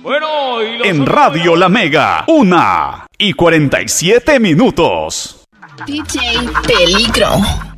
Bueno, en Radio La Mega, 1:47. DJ Peligro.